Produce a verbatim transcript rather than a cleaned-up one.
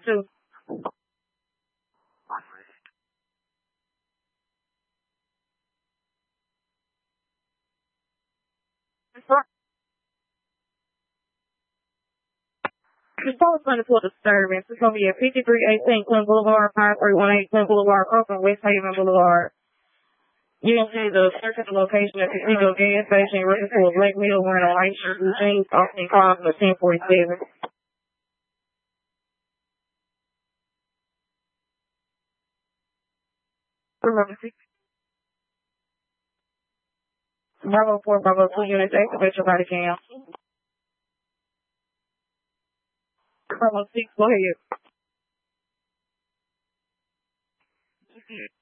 Two. The post going to for disturbance. It's going to be at fifty-three eighteen Clinton Boulevard, five three one eight Clinton Boulevard, Oakland, West Haven Boulevard. You can see the search at the location at the Eagle gas station, ready for a Black Mill wearing a white shirt and jeans, opening cars at ten forty-seven. Remember, Bravo four, Bravo two units, activate your body cam. Bravo six, go ahead.